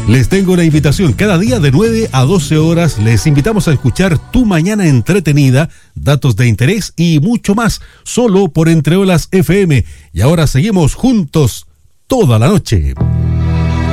Les tengo una invitación. Cada día de 9 a 12 horas les invitamos a escuchar Tu Mañana Entretenida, datos de interés y mucho más, solo por Entre Olas FM. Y ahora seguimos juntos toda la noche.